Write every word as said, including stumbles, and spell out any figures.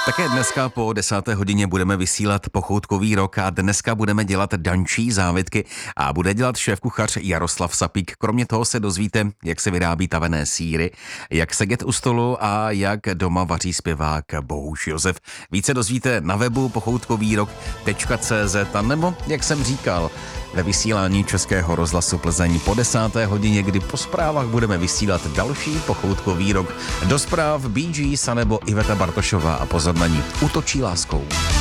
Také dneska po desáté hodině budeme vysílat pochoutkový rok a dneska budeme dělat dančí závitky a bude dělat šéfkuchař Jaroslav Sapík. Kromě toho se dozvíte, jak se vyrábí tavené sýry, jak sedět u stolu a jak doma vaří zpěvák Bohuš Josef. Více dozvíte na webu pochoutkovýrok tečka cé zet a nebo, jak jsem říkal, ve vysílání Českého rozhlasu Plzeň po desáté hodině, kdy po zprávách budeme vysílat další pochoutkový rok. Do zpráv Bee Gees a nebo Iveta Bartošová a pozor na ní útočí láskou.